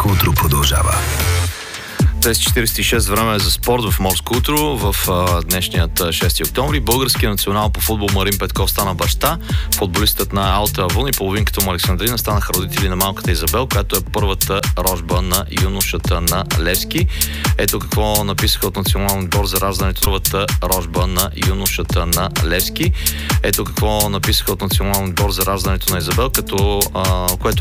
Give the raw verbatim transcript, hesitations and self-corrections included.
Морско утро продължава. десет четиридесет и шест време е за спорт в Морско утро. В а, днешният шести октомври българският национал по футбол Марин Петков стана баща. Футболистът на Алта Авун и половинката му Александрина станаха родители на малката Изабел, която е първата рожба на юношата на Левски. Ето какво написаха от националния отбор за раждането първата рожба на юношата на Левски. Ето какво написаха от националния отбор за раждането на Изабел, като, а, което